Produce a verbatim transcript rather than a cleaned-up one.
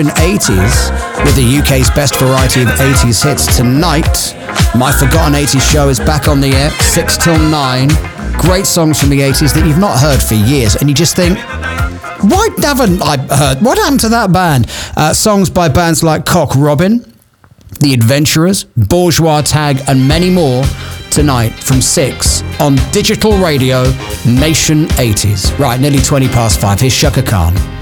eighties with the U K's best variety of eighties hits tonight. My Forgotten eighties show is back on the air, six till nine. Great songs from the eighties that you've not heard for years, and you just think, why haven't I heard? What happened to that band? Uh, songs by bands like Cock Robin, The Adventurers, Bourgeois Tag, and many more tonight from six on digital radio, Nation eighties. Right, nearly twenty past five. Here's Shaka Khan.